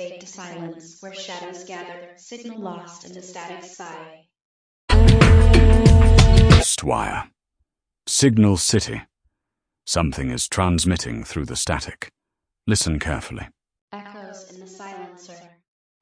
fade to silence, where shadows gather, signal lost in the static sigh. Wire. Signal City. Something is transmitting through the static. Listen carefully.